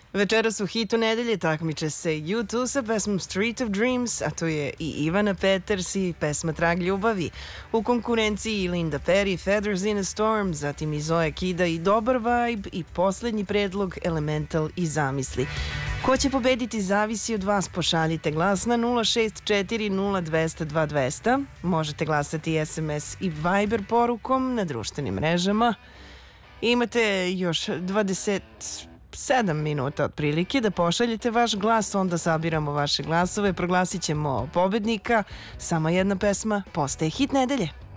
Večeras u hitu nedelje takmiče se U2 sa pesmom Street of Dreams, a to je i Ivana Peters i pesma Trag ljubavi. U konkurenciji i Linda Perry, Feathers in a Storm, zatim i Zoe Kida i Dobar vibe i poslednji predlog Elemental i Zamisli. Ko će pobediti zavisi od vas, pošaljite glas na 064 0200 2200. Možete glasati SMS i Viber porukom na društvenim mrežama. Imate još 27 minuta otprilike da pošaljete vaš glas, onda sabiramo vaše glasove, proglasit ćemo pobednika. Samo jedna pesma postaje hit nedelje.